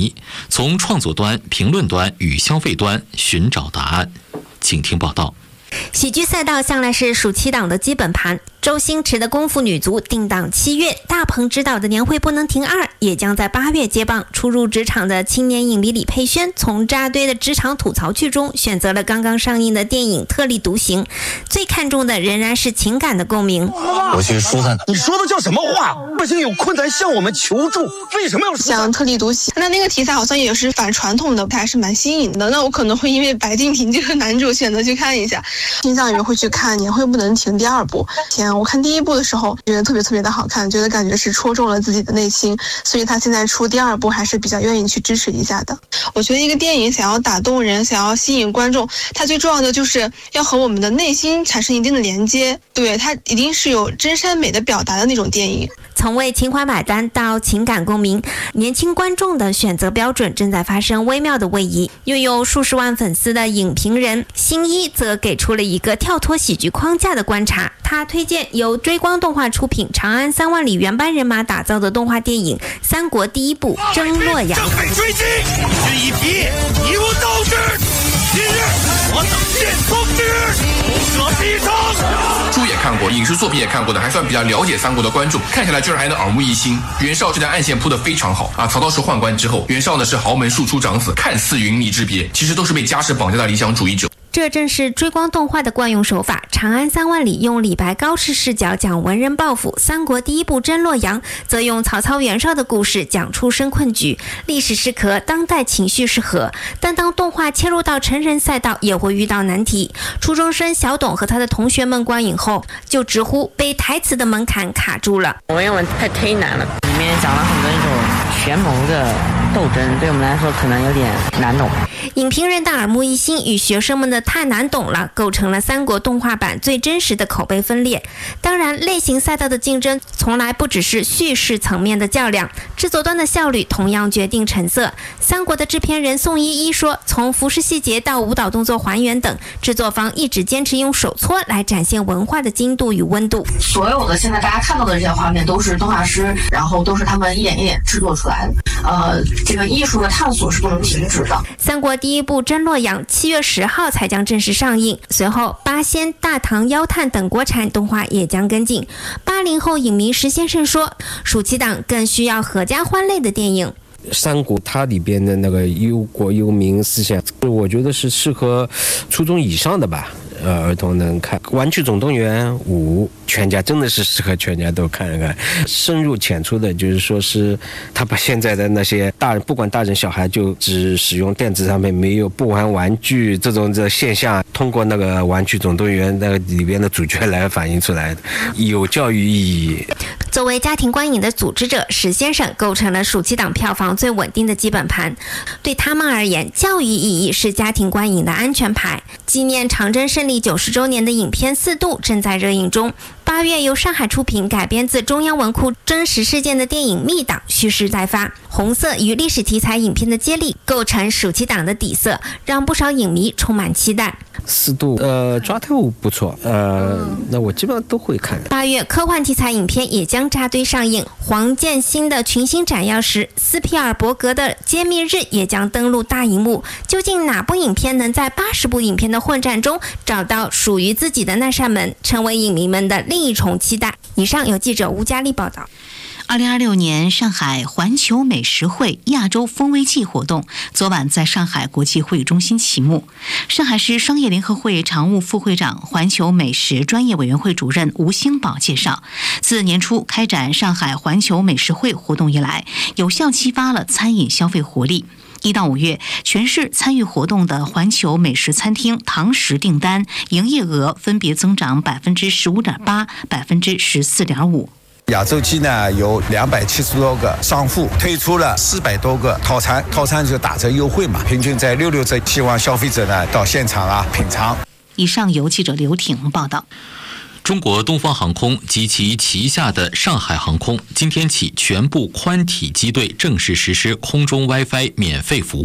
谜，从创作端、评论端与消费端寻找答案。请听报道。 喜剧赛道向来是暑期档的基本盘，周星驰的功夫女足定档7月，大鹏执导的年会不能停2也将在8月接棒。初入职场的青年影迷李佩轩，从扎堆的职场吐槽剧中选择了刚刚上映的电影《特立独行》，最看重的仍然是情感的共鸣。 我去疏散。 你说的叫什么话？百姓有困难向我们求助，为什么要像特立独行？那个题材好像也是反传统的，还是蛮新颖的。那我可能会因为白敬亭这个男主选择去看一下，倾向于会去看《年会不能停》第2部。我看第1部的时候觉得特别的好看，觉得感觉是戳中了自己的内心，所以他现在出第2部还是比较愿意去支持一下的。我觉得一个电影想要打动人，想要吸引观众，它最重要的就是要和我们的内心产生一定的连接，对，它一定是有真善美的表达的那种电影。 从为情怀买单到情感共鸣，年轻观众的选择标准正在发生微妙的位移。拥有数十万粉丝的影评人新一则给出了一个跳脱喜剧框架的观察。他推荐由追光动画出品、长安3万里原班人马打造的动画电影《三国第一部征洛阳》。 正北追击，军一疲，以我斗之。今日我等见风之，不舍必成。 书也看过，影视作品也看过的，还算比较了解三国的观众，看起来居然还能耳目一新。袁绍这条暗线铺得非常好啊！曹操是宦官之后，袁绍呢是豪门庶出长子，看似云泥之别，其实都是被家世绑架的理想主义者。 这正是追光动画的惯用手法。长安3万里用李白高适视角讲文人抱负，三国第一部征洛阳则用曹操袁绍的故事讲出身困局。历史是壳，当代情绪是河，但当动画切入到成人赛道，也会遇到难题。初中生小董和他的同学们观影后就直呼被台词的门槛卡住了。 文言文忒难了，里面讲了很多那种权谋的斗争，对我们来说可能有点难懂。 影评人的耳目一新与学生们的太难懂了，构成了三国动画版最真实的口碑分裂。当然，类型赛道的竞争从来不只是叙事层面的较量，制作端的效率同样决定成色。三国的制片人宋一一说，从服饰细节到舞蹈动作还原等，制作方一直坚持用手搓来展现文化的精度与温度。 所有的现在大家看到的这些画面都是动画师，然后都是他们一点一点制作出来的。这个艺术的探索是不能停止的。 三国第一部征洛阳7月10号才将正式上映，随后八仙、大唐、妖探等国产动画也将跟进。80后影迷石先生说，暑期档更需要合家欢类的电影。 三国它里边的那个忧国忧民思想，我觉得是适合初中以上的吧，儿童能看。玩具总动员5，全家真的是适合全家都看一看。深入浅出的，就是说是他把现在的那些大人，不管大人小孩，就只使用电子产品，没有不玩玩具这种现象，通过那个玩具总动员那个里边的主角来反映出来的，有教育意义。 作为家庭观影的组织者，史先生构成了暑期档票房最稳定的基本盘。对他们而言，教育意义是家庭观影的安全牌。纪念长征胜利90周年的影片《4度》正在热映中。8月由上海出品，改编自中央文库真实事件的电影《密档》蓄势待发。红色与历史题材影片的接力，构成暑期档的底色，让不少影迷充满期待。 4度，抓头不错，那我基本上都会看。 8月科幻题材影片也将扎堆上映，黄建新的《群星斩妖时》，斯皮尔伯格的《揭秘日》也将登陆大荧幕。究竟哪部影片能在80部影片的混战中找到属于自己的那扇门，成为影迷们的另一重期待？以上由记者吴佳丽报道。 2026年上海环球美食会亚洲风味季活动昨晚在上海国际会议中心启幕。上海市商业联合会常务副会长、环球美食专业委员会主任吴兴宝介绍，自年初开展上海环球美食会活动以来，有效激发了餐饮消费活力。1到5月，全市参与活动的环球美食餐厅堂食订单营业额分别增长15.8%、14.5%。 亚洲季呢有270多个商户推出了400多个套餐就打折优惠嘛，平均在66折，希望消费者呢到现场品尝。 以上由记者刘挺报道。 中国东方航空及其旗下的上海航空今天起全部宽体机队正式实施空中 WiFi 免费服务。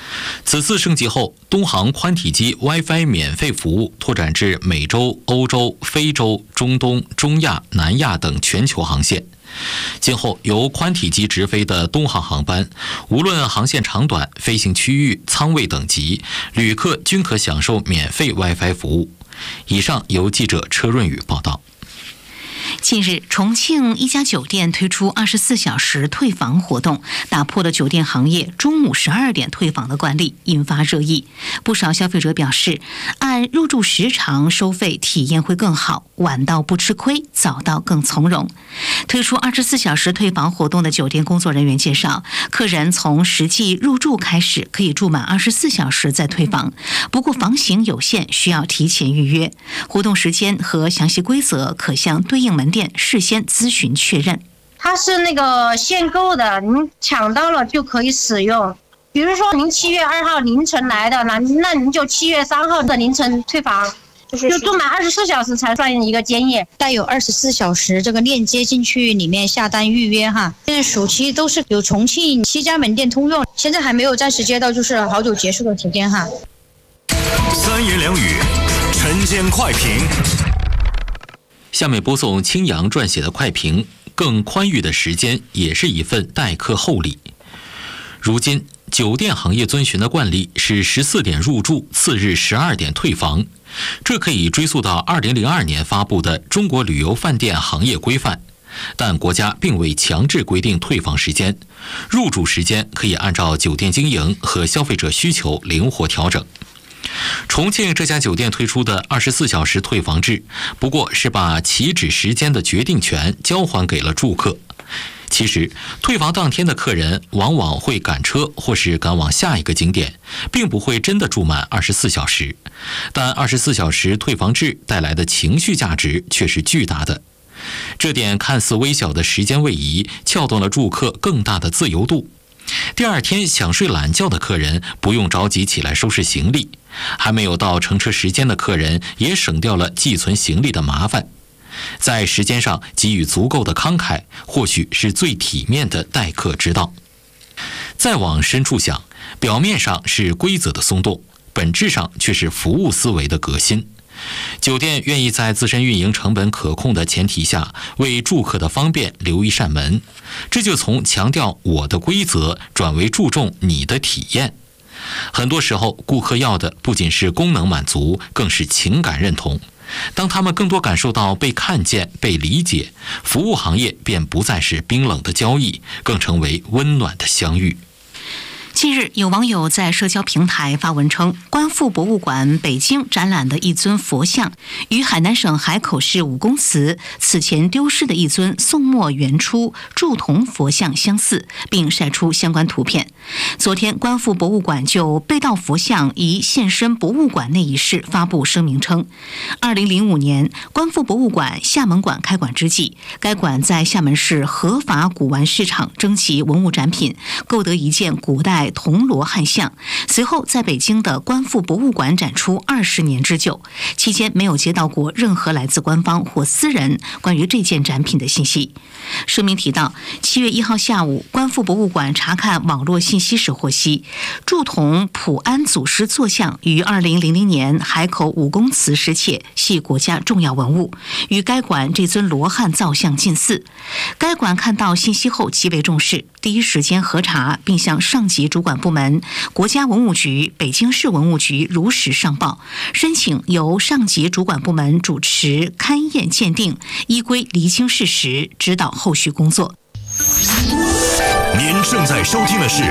此次升级后，东航宽体机 WiFi 免费服务拓展至美洲、欧洲、非洲、中东、中亚、南亚等全球航线。今后由宽体机直飞的东航航班，无论航线长短、飞行区域、舱位等级，旅客均可享受免费 WiFi 服务。以上由记者车润宇报道。 近日，重庆一家酒店推出24小时退房活动，打破了酒店行业中午12点退房的惯例，引发热议。不少消费者表示，按入住时长收费体验会更好，晚到不吃亏，早到更从容。推出24小时退房活动的酒店工作人员介绍，客人从实际入住开始可以住满24小时再退房，不过房型有限，需要提前预约。活动时间和详细规则可向对应门店事先咨询确认。 它是那个限购的，您抢到了就可以使用。比如说您7月2号凌晨来的，那您就7月3号的凌晨退房，就住满24小时才算一个间夜。 带有24小时这个链接进去里面下单预约哈。现在暑期都是有重庆7家门店通用，现在还没有暂时接到就是好久结束的时间哈。 三言两语，晨间快评。 下面播送青阳撰写的快评，更宽裕的时间也是一份待客厚礼。如今，酒店行业遵循的惯例是14点入住，次日12点退房，这可以追溯到2002年发布的《中国旅游饭店行业规范》，但国家并未强制规定退房时间，入住时间可以按照酒店经营和消费者需求灵活调整。重庆这家酒店推出的24小时退房制，不过是把起止时间的决定权交还给了住客。其实，退房当天的客人往往会赶车或是赶往下一个景点，并不会真的住满24小时。但24小时退房制带来的情绪价值却是巨大的。这点看似微小的时间位移，撬动了住客更大的自由度。第二天想睡懒觉的客人不用着急起来收拾行李，还没有到乘车时间的客人也省掉了寄存行李的麻烦。在时间上给予足够的慷慨，或许是最体面的待客之道。再往深处想，表面上是规则的松动，本质上却是服务思维的革新。酒店愿意在自身运营成本可控的前提下，为住客的方便留一扇门，这就从强调我的规则转为注重你的体验。很多时候，顾客要的不仅是功能满足，更是情感认同。当他们更多感受到被看见、被理解，服务行业便不再是冰冷的交易，更成为温暖的相遇。 近日，有网友在社交平台发文称，观复博物馆北京展览的一尊佛像，与海南省海口市武功祠此前丢失的一尊宋末元初铸铜佛像相似，并晒出相关图片。昨天，观复博物馆就被盗佛像宜现身博物馆内一事发布声明称，2005年观复博物馆厦门馆开馆之际，该馆在厦门市合法古玩市场征集文物展品，购得一件古代铜锣汉像，随后在北京的观复博物馆展出20年之久，期间没有接到过任何来自官方或私人关于这件展品的信息。声明提到，7月1号下午，观复博物馆查看网络信息时获悉，铸铜普安祖师坐像于2000年海口武功祠失窃，系国家重要文物，与该馆这尊罗汉造像近似。该馆看到信息后极为重视，第一时间核查，并向上级主管部门国家文物局、北京市文物局如实上报，申请由上级主管部门主持勘验鉴定，依规厘清事实，指导后续工作。 您正在收听的是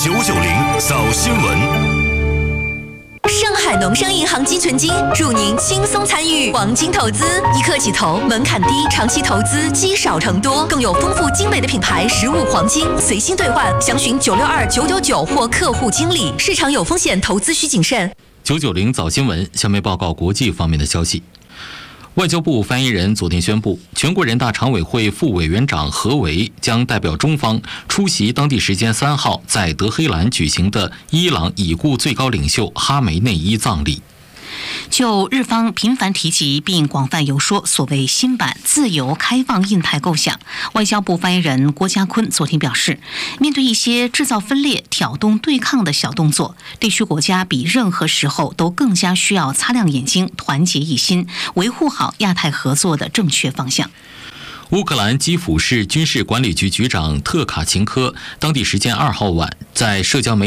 990早新闻。 上海农商银行积存金祝您轻松参与黄金投资，一刻起投，门槛低，长期投资积少成多，更有丰富精美的品牌实物黄金随心兑换，详询962-999或客户经理。市场有风险，投资需谨慎。 990早新闻，下面报告国际方面的消息。外交部发言人昨天宣布，全国人大常委会副委员长何为将代表中方出席当地时间3号在德黑兰举行的伊朗已故最高领袖哈梅内伊葬礼。 就日方频繁提及并广泛游说所谓新版自由开放印太构想，外交部发言人郭家坤昨天表示，面对一些制造分裂、挑动对抗的小动作，地区国家比任何时候都更加需要擦亮眼睛，团结一心，维护好亚太合作的正确方向。 乌克兰基辅市军事管理局局长特卡琴科当地时间2号晚在社交媒